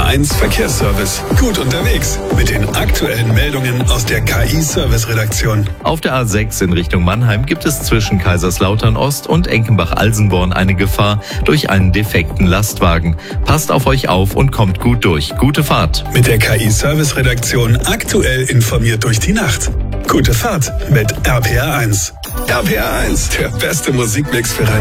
RPR1 Verkehrsservice. Gut unterwegs mit den aktuellen Meldungen aus der KI-Service-Redaktion. Auf der A6 in Richtung Mannheim gibt es zwischen Kaiserslautern Ost und Enkenbach-Alsenborn eine Gefahr durch einen defekten Lastwagen. Passt auf euch auf und kommt gut durch. Gute Fahrt. Mit der KI-Service-Redaktion aktuell informiert durch die Nacht. Gute Fahrt mit RPR1. RPR1, der beste Musikmix für